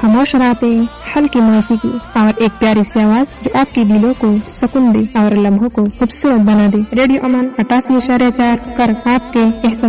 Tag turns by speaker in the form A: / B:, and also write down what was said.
A: खामोश रातें, हल्की मौसीकी और एक प्यारी सी आवाज जो आपके दिलों को सुकून दे और लम्हों को खूबसूरत बना दे। रेडियो अमन 88.4 कर आपके